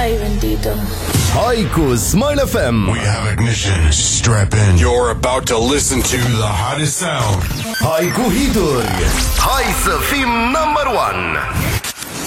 Hai, bendito. Hai cu Smile FM. We have ignition. Strap in. You're about to listen to the hottest sound. Hai cu hituri. Hai să fim number one.